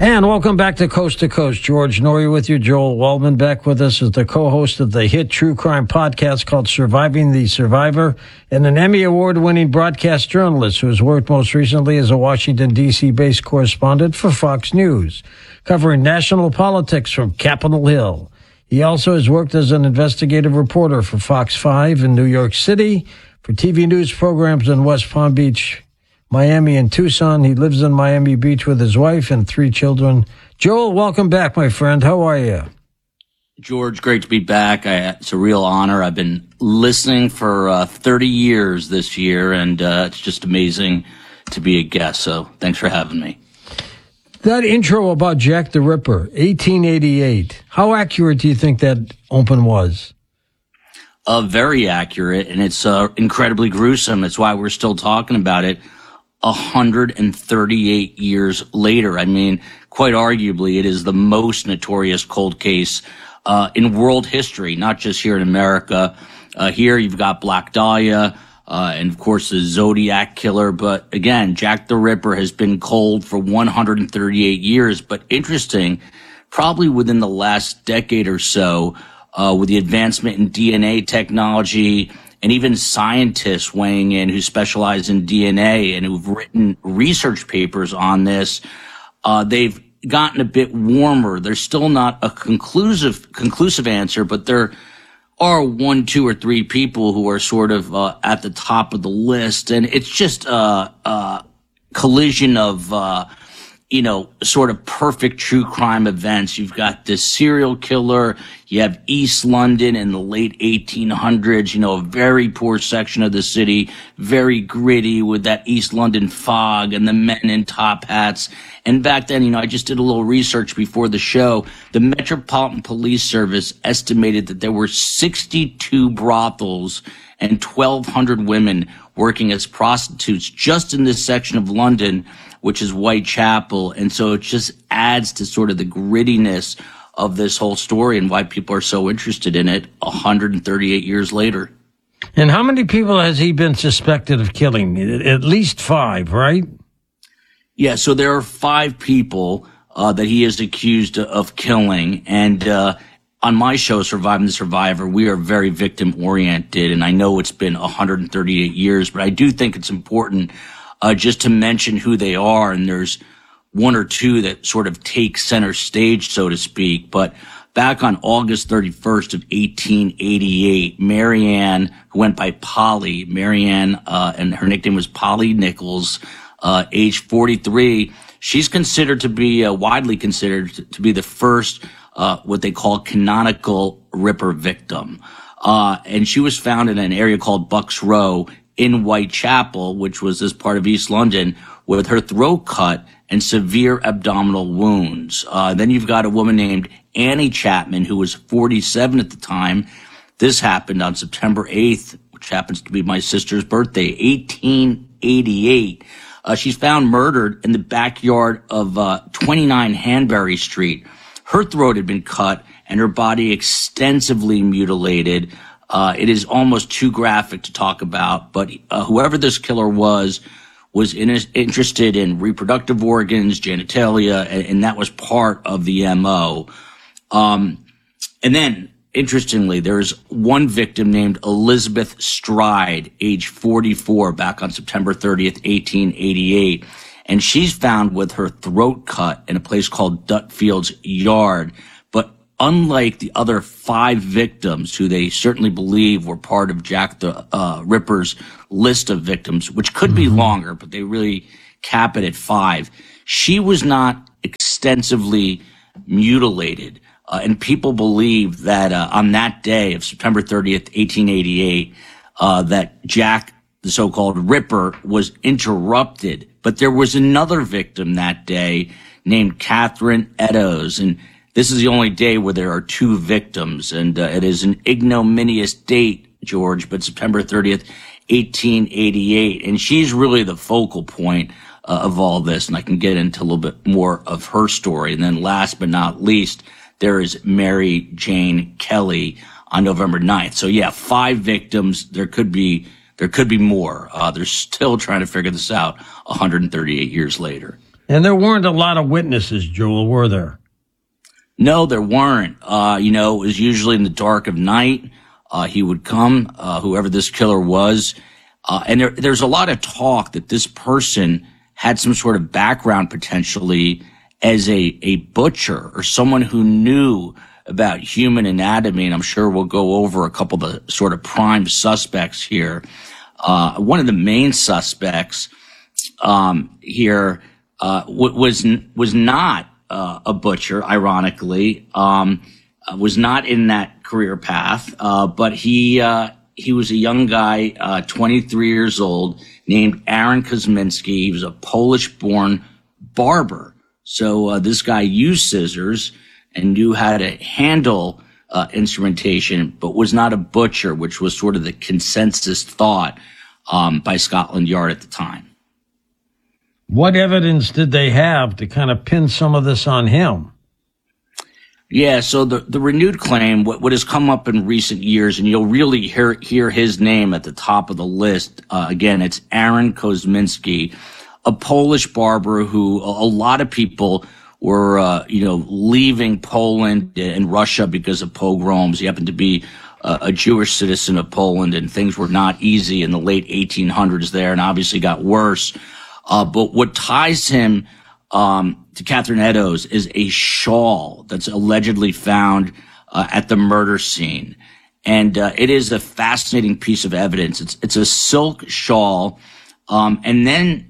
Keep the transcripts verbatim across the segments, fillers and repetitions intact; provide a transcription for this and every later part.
And welcome back to Coast to Coast. George Noory with you. Joel Waldman back with us as the co-host of the hit true crime podcast called Surviving the Survivor, and an Emmy Award-winning broadcast journalist who has worked most recently as a Washington, D C-based correspondent for Fox News, covering national politics from Capitol Hill. He also has worked as an investigative reporter for Fox five in New York City, for T V news programs in West Palm Beach, Miami, and Tucson. He lives in Miami Beach with his wife and three children. Joel, welcome back, my friend. How are you? George, great to be back. I, it's a real honor. I've been listening for uh, thirty years this year, and uh, it's just amazing to be a guest. So thanks for having me. That intro about Jack the Ripper, eighteen eighty-eight, how accurate do you think that open was? Uh, very accurate, and it's uh, incredibly gruesome. That's why we're still talking about it one hundred thirty-eight years later. I mean, quite arguably, it is the most notorious cold case uh, in world history, not just here in America. Uh, here you've got Black Dahlia, uh, and of course the Zodiac Killer. But again, Jack the Ripper has been cold for one hundred thirty-eight years. But interesting, probably within the last decade or so, uh, with the advancement in D N A technology, and even scientists weighing in who specialize in D N A and who've written research papers on this, uh, they've gotten a bit warmer. There's still not a conclusive conclusive answer, but there are one, two, or three people who are sort of uh, at the top of the list, and it's just a, a collision of uh, you know, sort of perfect true crime events. You've got this serial killer. You have East London in the late eighteen hundreds, you know, a very poor section of the city, very gritty with that East London fog and the men in top hats. And back then, you know, I just did a little research before the show. The Metropolitan Police Service estimated that there were sixty-two brothels and twelve hundred women working as prostitutes just in this section of London, which is Whitechapel. And so it just adds to sort of the grittiness of this whole story and why people are so interested in it one hundred thirty-eight years later. And how many people has he been suspected of killing? At least five, right? Yeah, so there are five people uh, that he is accused of killing. And uh, on my show, Surviving the Survivor, we are very victim-oriented. And I know it's been one hundred thirty-eight years, but I do think it's important Uh, just to mention who they are, and there's one or two that sort of take center stage, so to speak. But back on August thirty-first of eighteen eighty-eight, Marianne, who went by Polly, Marianne, uh, and her nickname was Polly Nichols, uh, age forty-three, she's considered to be, uh, widely considered to be the first, uh, what they call canonical Ripper victim. Uh, and she was found in an area called Bucks Row in Whitechapel, which was this part of East London, with her throat cut and severe abdominal wounds. Uh, then you've got a woman named Annie Chapman, who was forty-seven at the time. This happened on September eighth, which happens to be my sister's birthday, eighteen eighty-eight. Uh, she's found murdered in the backyard of uh, twenty-nine Hanbury Street. Her throat had been cut and her body extensively mutilated. Uh, it is almost too graphic to talk about, but uh, whoever this killer was, was in, interested in reproductive organs, genitalia, and, and that was part of the M O. Um, and then, interestingly, there's one victim named Elizabeth Stride, age forty-four, back on September thirtieth, eighteen eighty-eight. And she's found with her throat cut in a place called Dutfield's Yard. But unlike the other five victims who they certainly believe were part of Jack the uh, Ripper's list of victims, which could be longer, but they really cap it at five, she was not extensively mutilated. Uh, and people believe that uh, on that day of September thirtieth, eighteen eighty-eight, uh, that Jack, the so-called Ripper, was interrupted. But there was another victim that day named Catherine Eddowes, and this is the only day where there are two victims, and uh, it is an ignominious date, George, but September thirtieth, eighteen eighty-eight, and she's really the focal point uh, of all this, and I can get into a little bit more of her story. And then last but not least, there is Mary Jane Kelly on November ninth. So yeah, five victims. There could be there could be more. Uh, they're still trying to figure this out one hundred thirty-eight years later. And there weren't a lot of witnesses, Joel, were there? No, there weren't. Uh, you know, it was usually in the dark of night. Uh, he would come, uh, whoever this killer was. Uh, and there, there's a lot of talk that this person had some sort of background potentially as a, a butcher or someone who knew about human anatomy. And I'm sure we'll go over a couple of the sort of prime suspects here. Uh, one of the main suspects, um, here, uh, was, was not, uh, a butcher, ironically, um, uh, was not in that career path, uh, but he, uh, he was a young guy, uh, twenty-three years old, named Aaron Kosminski. He was a Polish-born barber. So, uh, this guy used scissors and knew how to handle, uh, instrumentation, but was not a butcher, which was sort of the consensus thought, um, by Scotland Yard at the time. What evidence did they have to kind of pin some of this on him? Yeah, so the, the renewed claim, what, what has come up in recent years, and you'll really hear, hear his name at the top of the list. Uh, again, it's Aaron Kosminski, a Polish barber who a, a lot of people were, uh, you know, leaving Poland and Russia because of pogroms. He happened to be uh, a Jewish citizen of Poland, and things were not easy in the late eighteen hundreds there, and obviously got worse. Uh, but what ties him um to Catherine Eddowes is a shawl that's allegedly found uh, at the murder scene. And uh, it is a fascinating piece of evidence. It's it's a silk shawl. Um and then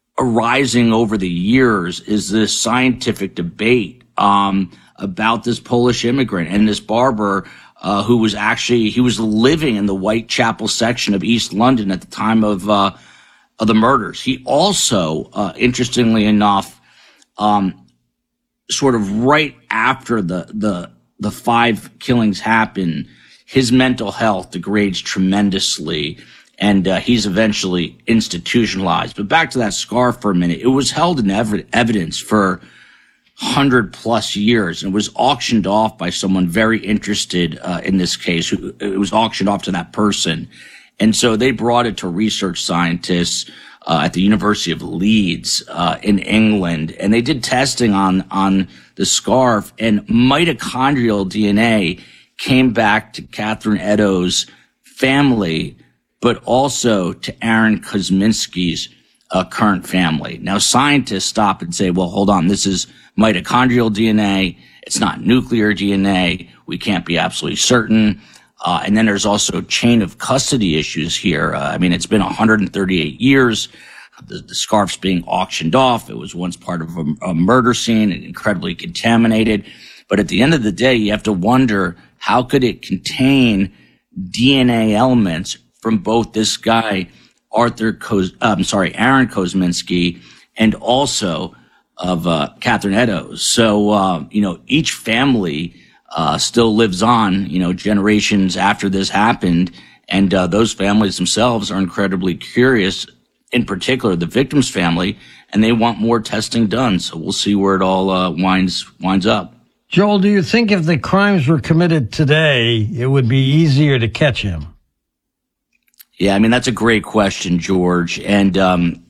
arising over the years is this scientific debate um about this Polish immigrant and this barber uh who was actually, he was living in the Whitechapel section of East London at the time of uh of the murders. He also, uh, interestingly enough, um, sort of right after the, the, the five killings happened, his mental health degrades tremendously, and, uh, he's eventually institutionalized. But back to that scarf for a minute. It was held in ev- evidence for hundred plus years, and it was auctioned off by someone very interested, uh, in this case. Who, it was auctioned off to that person. And so they brought it to research scientists uh, at the University of Leeds uh, in England, and they did testing on on the scarf, and mitochondrial D N A came back to Catherine Eddowes' family, but also to Aaron Kosminski's uh, current family. Now, scientists stop and say, well, hold on, this is mitochondrial D N A. It's not nuclear D N A. We can't be absolutely certain. Uh, and then there's also chain of custody issues here. Uh, I mean, it's been one hundred thirty-eight years. The, the scarf's being auctioned off. It was once part of a, a murder scene and incredibly contaminated. But at the end of the day, you have to wonder, how could it contain D N A elements from both this guy, Arthur Kos, uh, I'm sorry, Aaron Kosminski, and also of uh, Catherine Eddowes. So, uh, you know, each family Uh, still lives on, you know, generations after this happened. And, uh, those families themselves are incredibly curious, in particular, the victim's family, and they want more testing done. So we'll see where it all, uh, winds, winds up. Joel, do you think if the crimes were committed today, it would be easier to catch him? Yeah, I mean, that's a great question, George. And, um,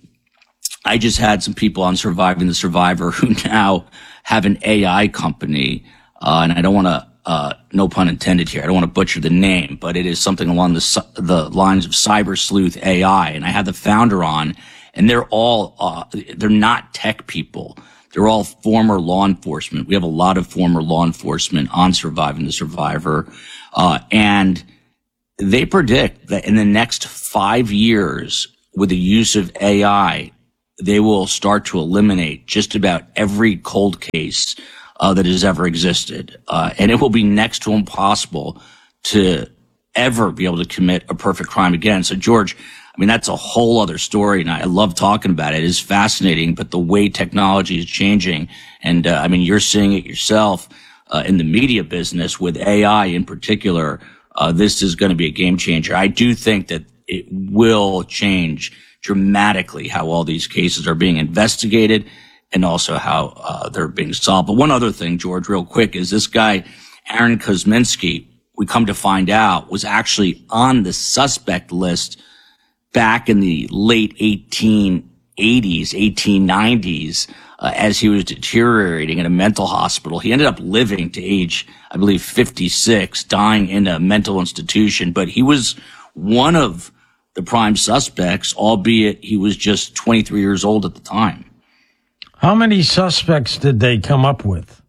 I just had some people on Surviving the Survivor who now have an A I company. Uh, and I don't want to, uh, no pun intended here. I don't want to butcher the name, but it is something along the, the lines of Cyber Sleuth A I. And I had the founder on, and they're all, uh, they're not tech people. They're all former law enforcement. We have a lot of former law enforcement on Surviving the Survivor. Uh, and they predict that in the next five years, with the use of A I, they will start to eliminate just about every cold case Uh, that has ever existed. Uh, and it will be next to impossible to ever be able to commit a perfect crime again. So, George, I mean, that's a whole other story, and I love talking about it. It is fascinating, but the way technology is changing, and uh, I mean, you're seeing it yourself uh, in the media business with A I in particular. Uh, this is going to be a game changer. I do think that it will change dramatically how all these cases are being investigated, and also how uh, they're being solved. But one other thing, George, real quick, is this guy, Aaron Kosminski, we come to find out, was actually on the suspect list back in the late eighteen eighties, eighteen nineties. uh, as he was deteriorating in a mental hospital. He ended up living to age, I believe, fifty-six, dying in a mental institution. But he was one of the prime suspects, albeit he was just twenty-three years old at the time. How many suspects did they come up with?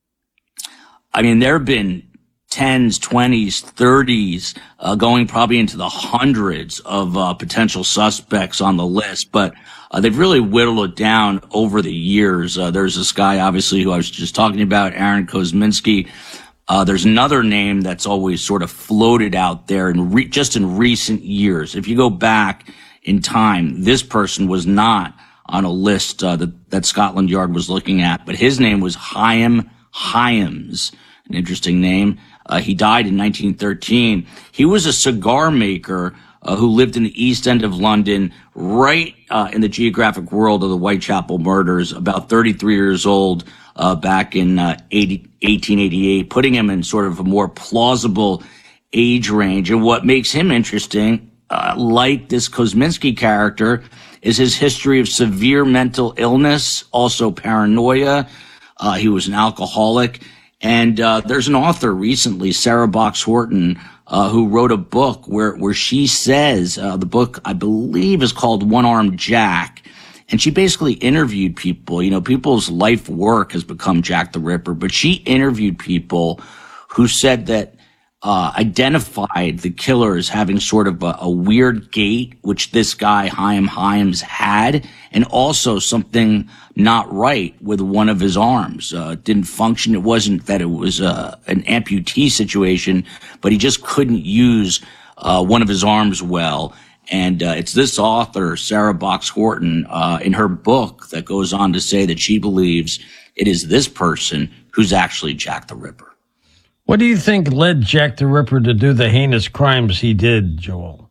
I mean, there have been tens, twenties, thirties, uh, going probably into the hundreds of uh, potential suspects on the list, but uh, they've really whittled it down over the years. Uh, there's this guy, obviously, who I was just talking about, Aaron Kosminski. Uh, there's another name that's always sort of floated out there in re- just in recent years. If you go back in time, this person was not on a list uh, that, that Scotland Yard was looking at, but his name was Chaim Hyams, an interesting name. Uh, he died in nineteen thirteen. He was a cigar maker uh, who lived in the East End of London, right uh, in the geographic world of the Whitechapel murders, about thirty-three years old uh, back in uh, eighteen eighty-eight, putting him in sort of a more plausible age range. And what makes him interesting, uh, like this Kosminski character, is his history of severe mental illness, also paranoia. Uh, he was an alcoholic. And uh, there's an author recently, Sarah Box Horton, uh, who wrote a book where, where she says, uh, the book, I believe, is called One-Armed Jack. And she basically interviewed people. You know, people's life work has become Jack the Ripper, but she interviewed people who said that uh identified the killer as having sort of a, a weird gait, which this guy, Chaim Hyams, had, and also something not right with one of his arms. Uh, it didn't function. It wasn't that it was uh, an amputee situation, but he just couldn't use uh, one of his arms well. And uh, it's this author, Sarah Box Horton, uh, in her book that goes on to say that she believes it is this person who's actually Jack the Ripper. What do you think led Jack the Ripper to do the heinous crimes he did, Joel?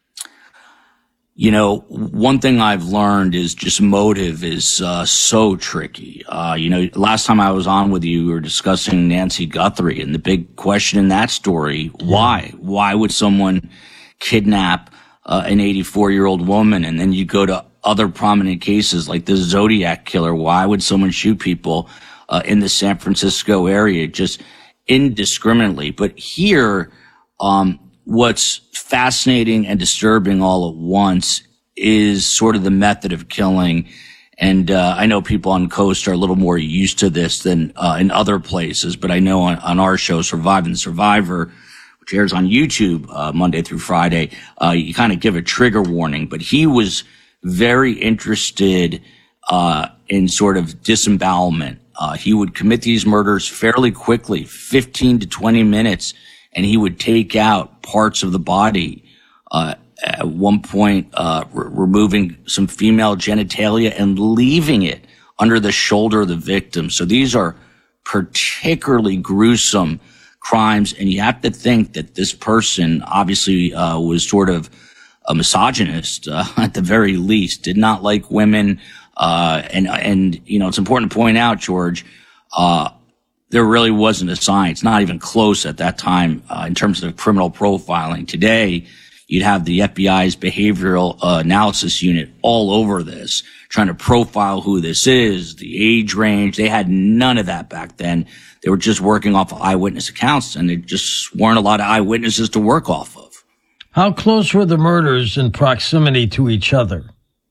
You know, one thing I've learned is just motive is uh, so tricky. Uh, you know, last time I was on with you, we were discussing Nancy Guthrie, and the big question in that story, why? Why would someone kidnap uh, an eighty-four-year-old woman? And then you go to other prominent cases like the Zodiac killer. Why would someone shoot people uh, in the San Francisco area just indiscriminately? But here, um, what's fascinating and disturbing all at once is sort of the method of killing. And uh, I know people on Coast are a little more used to this than uh, in other places, but I know on, on our show, Surviving the Survivor, which airs on YouTube uh, Monday through Friday, uh, you kind of give a trigger warning. But he was very interested uh in sort of disembowelment. Uh, he would commit these murders fairly quickly, fifteen to twenty minutes, and he would take out parts of the body. Uh, at one point, uh, re- removing some female genitalia and leaving it under the shoulder of the victim. So these are particularly gruesome crimes, and you have to think that this person obviously uh, was sort of a misogynist, uh, at the very least, did not like women. Uh, and, and, you know, it's important to point out, George, uh, there really wasn't a science, not even close at that time, uh, in terms of criminal profiling. Today, you'd have the F B I's behavioral uh, analysis unit all over this, trying to profile who this is, the age range. They had none of that back then. They were just working off of eyewitness accounts, and there just weren't a lot of eyewitnesses to work off of. How close were the murders in proximity to each other?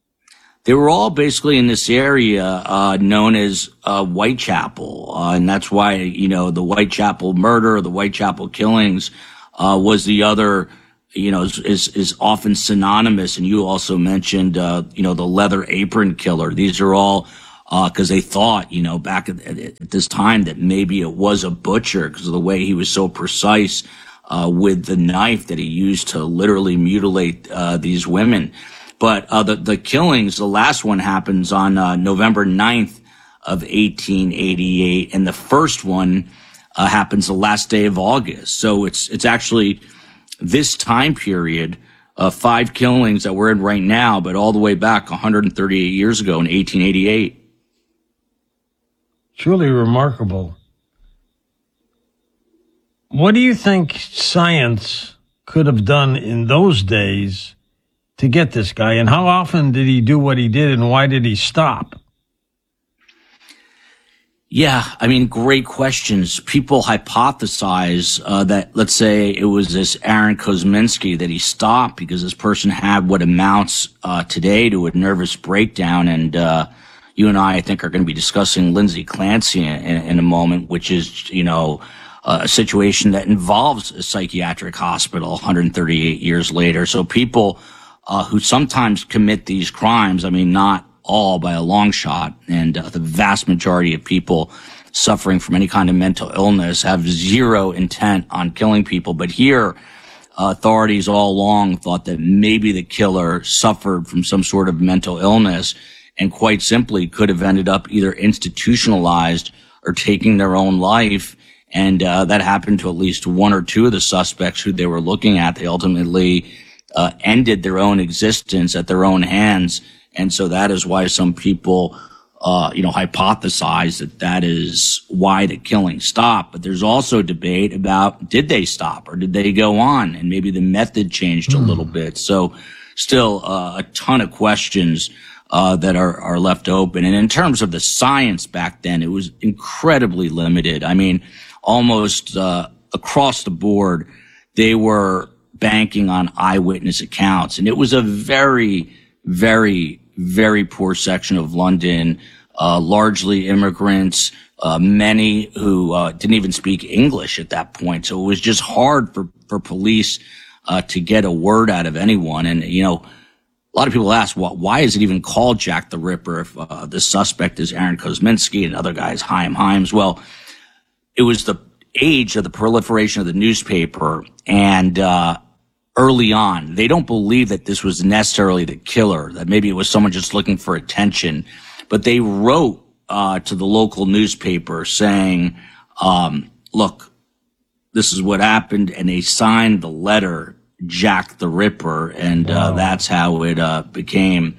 They were all basically in this area uh known as uh Whitechapel, uh, and that's why, you know, the Whitechapel murder, the Whitechapel killings uh was the other, you know, is is, is often synonymous. And you also mentioned uh you know, the leather apron killer. These are all uh because they thought, you know, back at, at this time that maybe it was a butcher because of the way he was so precise uh with the knife that he used to literally mutilate uh these women. But uh, the, the killings, the last one happens on uh, November ninth of eighteen eighty-eight, and the first one uh, happens the last day of August. So it's it's actually this time period, uh, five killings that we're in right now, but all the way back one hundred thirty-eight years ago in eighteen eighty-eight. Truly remarkable. What do you think science could have done in those days to get this guy, and how often did he do what he did, and why did he stop? Yeah, I mean, great questions. People hypothesize uh, that, let's say it was this Aaron Kosminski, that he stopped because this person had what amounts uh, today to a nervous breakdown. And uh, you and I, I think, are going to be discussing Lindsay Clancy in, in a moment, which is, you know, uh, a situation that involves a psychiatric hospital one hundred thirty-eight years later. So people uh, who sometimes commit these crimes, I mean, not all by a long shot, and uh, the vast majority of people suffering from any kind of mental illness have zero intent on killing people. But here, uh, authorities all along thought that maybe the killer suffered from some sort of mental illness and quite simply could have ended up either institutionalized or taking their own life. And uh, that happened to at least one or two of the suspects who they were looking at. They ultimately uh, ended their own existence at their own hands. And so that is why some people, uh, you know, hypothesize that that is why the killing stopped. But there's also debate about, did they stop or did they go on? And maybe the method changed mm. a little bit. So still uh, a ton of questions uh, that are, are left open. And in terms of the science back then, it was incredibly limited. I mean, almost uh, across the board, they were banking on eyewitness accounts. And it was a very, very, very poor section of London, uh, largely immigrants, uh, many who, uh, didn't even speak English at that point. So it was just hard for, for police, uh, to get a word out of anyone. And, you know, a lot of people ask, well, why is it even called Jack the Ripper if, uh, the suspect is Aaron Kosminski and other guys, Chaim Himes? Well, it was the age of the proliferation of the newspaper, and, uh, early on, they don't believe that this was necessarily the killer, that maybe it was someone just looking for attention. But they wrote uh to the local newspaper saying, um, look, this is what happened. And they signed the letter Jack the Ripper. And uh, wow. that's how it uh became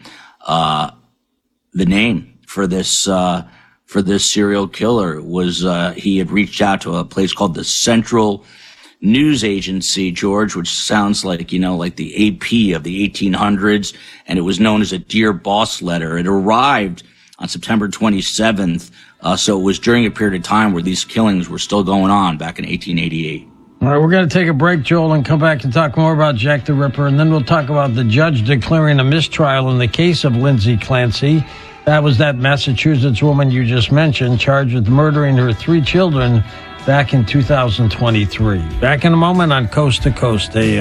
uh the name for this uh for this serial killer. It was uh he had reached out to a place called the Central News Agency, George, which sounds like, you know, like the A P of the eighteen hundreds, and it was known as a Dear Boss letter. It arrived on September twenty-seventh, uh, so it was during a period of time where these killings were still going on back in eighteen eighty-eight. All right, we're going to take a break, Joel, and come back and talk more about Jack the Ripper, and then we'll talk about the judge declaring a mistrial in the case of Lindsay Clancy. That was that Massachusetts woman you just mentioned, charged with murdering her three children back in two thousand twenty-three. Back in a moment on Coast to Coast A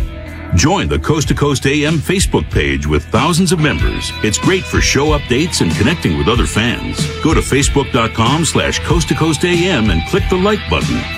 M. Join the Coast to Coast A M Facebook page with thousands of members. It's great for show updates and connecting with other fans. Go to facebook.com slash Coast to Coast AM and click the like button.